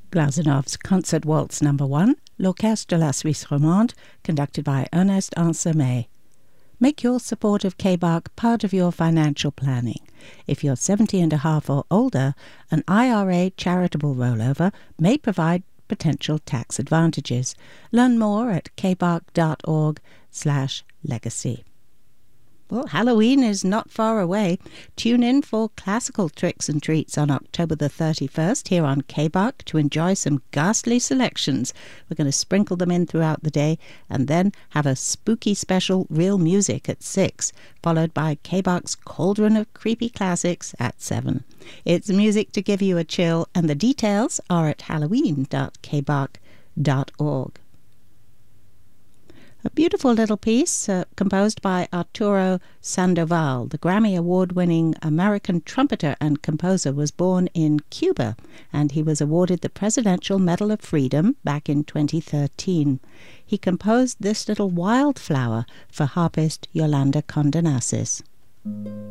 Glasenov's Concert Waltz No. 1, L'Orchestre de la Suisse Romande, conducted by Ernest Ansermet. Make your support of KBARC part of your financial planning. If you're 70 and a half or older, an IRA charitable rollover may provide potential tax advantages. Learn more at kbarc.org/legacy. Well, Halloween is not far away. Tune in for classical tricks and treats on October the 31st here on KBARC to enjoy some ghastly selections. We're going to sprinkle them in throughout the day and then have a spooky special Real Music at 6, followed by KBARC's Cauldron of Creepy Classics at 7. It's music to give you a chill, and the details are at halloween.kbarc.org. A beautiful little piece composed by Arturo Sandoval. The Grammy Award-winning American trumpeter and composer was born in Cuba, and he was awarded the Presidential Medal of Freedom back in 2013. He composed this little wildflower for harpist Yolanda Condonasis.